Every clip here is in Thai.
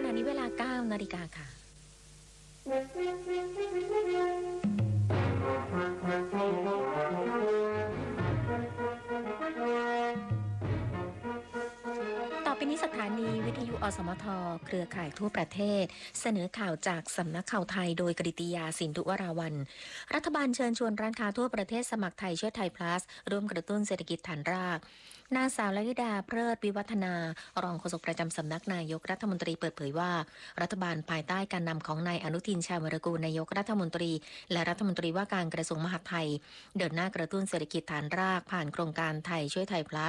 ณะนี้เวลา 9 นาฬิกาค่ะต่อไปนี้สถานีวิทยุอสมทเครือข่ายทั่วประเทศเสนอข่าวจากสำนักข่าวไทยโดยกฤติยาสินธุวราวัลย์รัฐบาลเชิญชวนร้านค้าทั่วประเทศสมัครไทยช่วยไทย plus ร่วมกระตุ้นเศรษฐกิจฐานรากนางสาวลลิดาเพลิดวิวัฒนารองโฆษกประจำสำนักนายกรัฐมนตรีเปิดเผยว่ารัฐบาลภายใต้การนำของนายอนุทินชาญวิรากูลนายกรัฐมนตรีและรัฐมนตรีว่าการกระทรวงมหาดไทยเดินหน้ากระตุ้นเศรษฐกิจฐานรากผ่านโครงการไทยช่วยไทย plus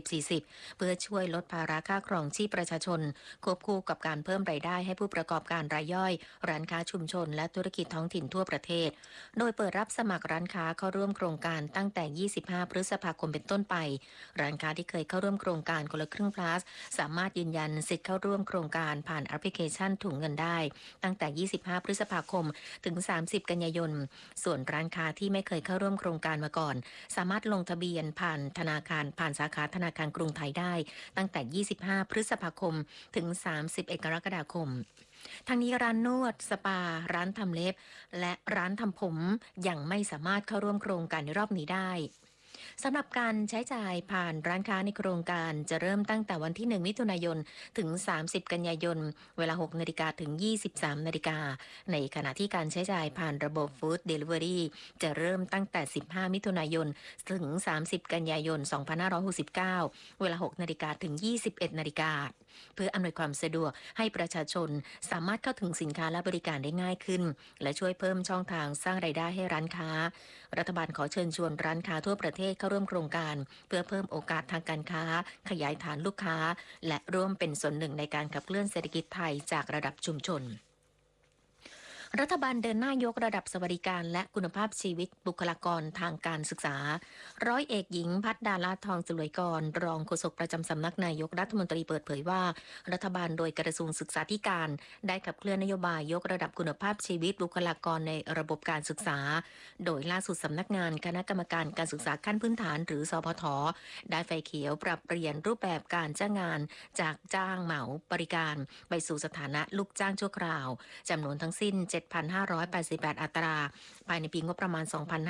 60-40 เพื่อช่วยลดภาระค่าครองชีพประชาชนควบคู่กับการเพิ่มรายได้ให้ผู้ประกอบการรายย่อยร้านค้าชุมชนและธุรกิจท้องถิ่นทั่วประเทศโดยเปิดรับสมัครร้านค้าเข้าร่วมโครงการตั้งแต่25พฤษภาคมเป็นต้นไปร้านค้าที่เคยเข้าร่วมโครงการคนละครึ่ง plus สามารถยืนยันสิทธิ์เข้าร่วมโครงการผ่านแอปพลิเคชันถุงเงินได้ตั้งแต่25พฤษภาคมถึง30กันยายนส่วนร้านค้าที่ไม่เคยเข้าร่วมโครงการมาก่อนสามารถลงทะเบียนผ่านธนาคารผ่านสาขาธนาคารกรุงไทยได้ตั้งแต่25พฤษภาคมถึง31กรกฎาคมทั้งนี้ร้านนวดสปาร้านทำเล็บและร้านทำผมยังไม่สามารถเข้าร่วมโครงการในรอบนี้ได้สำหรับการใช้จ่ายผ่านร้านค้าในโครงการจะเริ่มตั้งแต่วันที่1มิถุนายนถึง30กันยายนเวลา 6 นาฬิกาถึง 23 นาฬิกาในขณะที่การใช้จ่ายผ่านระบบฟู้ดเดลิเวอรี่จะเริ่มตั้งแต่15มิถุนายนถึง30กันยายน2569เวลา 6 นาฬิกาถึง 21 นาฬิกาเพื่ออำนวยความสะดวกให้ประชาชนสามารถเข้าถึงสินค้าและบริการได้ง่ายขึ้นและช่วยเพิ่มช่องทางสร้างรายได้ให้ร้านค้ารัฐบาลขอเชิญชวนร้านค้าทั่วประเทศเข้าร่วมโครงการเพื่อเพิ่มโอกาสทางการค้าขยายฐานลูกค้าและร่วมเป็นส่วนหนึ่งในการขับเคลื่อนเศรษฐกิจไทยจากระดับชุมชนรัฐบาลเดินหน้ายกระดับสวัสดิการและคุณภาพชีวิตบุคลากรทางการศึกษาร้อยเอกหญิงพัฒดาลาทองจุลวยกรรองโฆษกประจำสำนักนายกรัฐมนตรีเปิดเผยว่ารัฐบาลโดยกระทรวงศึกษาธิการได้ขับเคลื่อนนโยบายยกระดับคุณภาพชีวิตบุคลากรในระบบการศึกษาโดยล่าสุดสำนักงานคณะกรรมการการศึกษาขั้นพื้นฐานหรือสพทได้ไฟเขียวปรับเปลี่ยนรูปแบบการจ้างงานจากจ้างเหมาบริการไปสู่สถานะลูกจ้างชั่วคราวจำนวนทั้งสิ้น 7,588 อัตราภายในปีงบประมาณ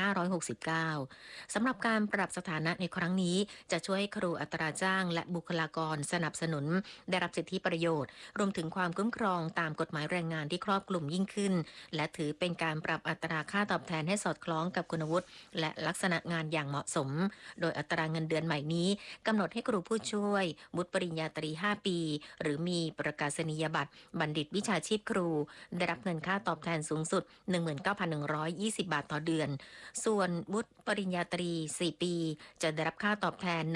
2569 สำหรับการปรับสถานะในครั้งนี้จะช่วยให้ครูอัตราจ้างและบุคลากรสนับสนุนได้รับสิทธิประโยชน์รวมถึงความคุ้มครองตามกฎหมายแรงงานที่ครอบคลุมยิ่งขึ้นและถือเป็นการปรับอัตราค่าตอบแทนให้สอดคล้องกับคุณวุฒิและลักษณะงานอย่างเหมาะสมโดยอัตราเงินเดือนใหม่นี้กำหนดให้ครูผู้ช่วยวุฒิปริญญาตรี 5 ปีหรือมีประกาศนียบัตรบัณฑิตวิชาชีพครูได้รับเงินค่าตอบแทนสูงสุด 19,120 บาทต่อเดือนส่วนวุฒิปริญญาตรี 4 ปีจะได้รับค่าตอบแทน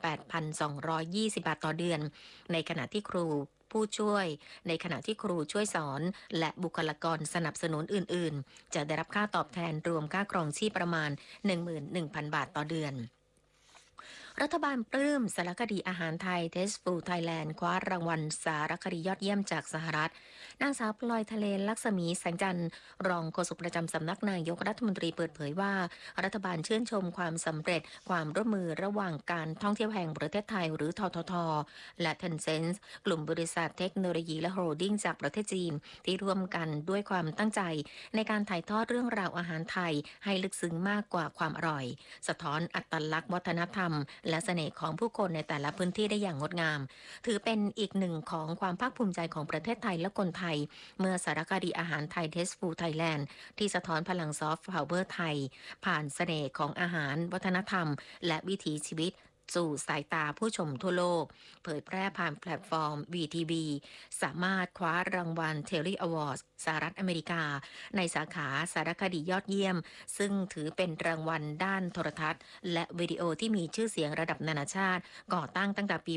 18,220 บาทต่อเดือนในขณะที่ครูผู้ช่วยในขณะที่ครูช่วยสอนและบุคลากรสนับสนุนอื่นๆจะได้รับค่าตอบแทนรวมค่าครองชีพประมาณ 11,000 บาทต่อเดือนรัฐบาลปลื้มสารคดีอาหารไทย Tasteful Thailand คว้ารางวัลสารคดียอดเยี่ยมจากสหรัฐนางสาวพลอยทะเลลักษมีแสงจันทร์รองโฆษกประจำสำนักนายกรัฐมนตรีเปิดเผยว่ารัฐบาลชื่นชมความสำเร็จความร่วมมือระหว่างการท่องเที่ยวแห่งประเทศไทยหรือทททและ Tencent กลุ่มบริษัทเทคโนโลยีและโฮลดิ้งจากประเทศจีนที่ร่วมกันด้วยความตั้งใจในการถ่ายทอดเรื่องราวอาหารไทยให้ลึกซึ้งมากกว่าความอร่อยสะท้อนอัตลักษณ์วัฒนธรรมและเสน่ห์ของผู้คนในแต่ละพื้นที่ได้อย่างงดงามถือเป็นอีกหนึ่งของความภาคภูมิใจของประเทศไทยและคนไทยเมื่อสารคดีอาหารไทย Tasteful Thailand ที่สะท้อนพลังซอฟต์พาวเวอร์ไทยผ่านเสน่ห์ของอาหารวัฒนธรรมและวิถีชีวิตสู่สายตาผู้ชมทั่วโลกเผยแพร่ผ่านแพลตฟอร์ม VTV สามารถคว้ารางวัล Telly Awards สหรัฐอเมริกาในสาขาสารคดียอดเยี่ยมซึ่งถือเป็นรางวัลด้านโทรทัศน์และวิดีโอที่มีชื่อเสียงระดับนานาชาติก่อตั้งตั้งแต่ปี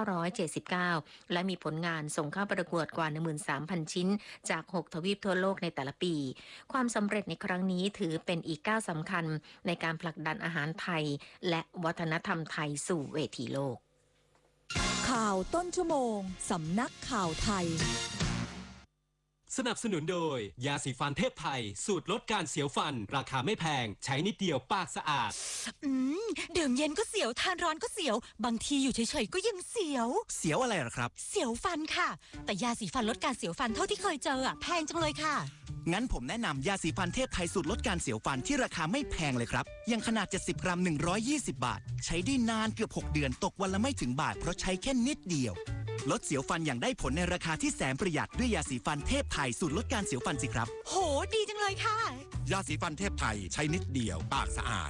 1979 และมีผลงานส่งเข้าประกวดกว่า 13,000 ชิ้นจาก 6 ทวีปทั่วโลกในแต่ละปีความสำเร็จในครั้งนี้ถือเป็นอีกก้าวสำคัญในการผลักดันอาหารไทยและวัฒนธรรมไทยสู่เวทีโลกข่าวต้นชั่วโมงสำนักข่าวไทยสนับสนุนโดยยาสีฟันเทพไทยสูตรลดการเสียวฟันราคาไม่แพงใช้นิดเดียวปากสะอาดดื่มเย็นก็เสียวทานร้อนก็เสียวบางทีอยู่เฉยๆก็ยังเสียวเสียวอะไรหรอครับเสียวฟันค่ะแต่ยาสีฟันลดการเสียวฟันเท่าที่เคยเจอแพงจังเลยค่ะงั้นผมแนะนำยาสีฟันเทพไทยสูตรลดการเสียวฟันที่ราคาไม่แพงเลยครับอย่างขนาด70 กรัม120 บาทใช้ได้นานเกือบ6 เดือนตกวันละไม่ถึงบาทเพราะใช้แค่นิดเดียวลดเสียวฟันอย่างได้ผลในราคาที่แสนประหยัดด้วยยาสีฟันเทพไทยสูตรลดการเสียวฟันสิครับโหดีจังเลยค่ะยาสีฟันเทพไทยใช้นิดเดียวปากสะอาด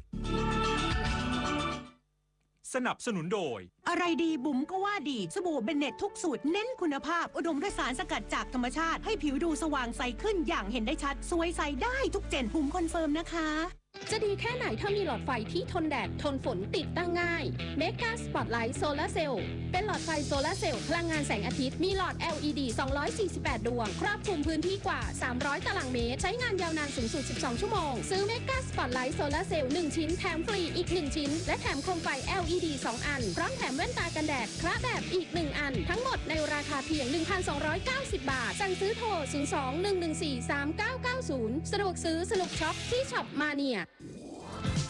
สนับสนุนโดยอะไรดีบุ๋มก็ว่าดีสบู่เบนเน็ตทุกสูตรเน้นคุณภาพอุดมด้วยสารสกัดจากธรรมชาติให้ผิวดูสว่างใสขึ้นอย่างเห็นได้ชัดสวยใสได้ทุกเจนบุ๋มคอนเฟิร์มนะคะจะดีแค่ไหนถ้ามีหลอดไฟที่ทนแดดทนฝนติดตั้งง่าย Mega Spotlight Solar Cell เป็นหลอดไฟโซลาร์เซลล์พลังงานแสงอาทิตย์มีหลอด LED 248 ดวงครอบคลุมพื้นที่กว่า300ตารางเมตรใช้งานยาวนานสูงสุด12ชั่วโมงซื้อ Mega Spotlight Solar Cell 1 ชิ้นแถมฟรีอีก1ชิ้นและแถมโคมไฟ LED 2 อันพร้อมแถมแว่นตากันแดดคละแบบอีก1อันทั้งหมดในราคาเพียง 1,290 บาทสั่งซื้อโทร 02-114-3990 สะดวกซื้อสนุกช็อปที่ช็อปมาเนีย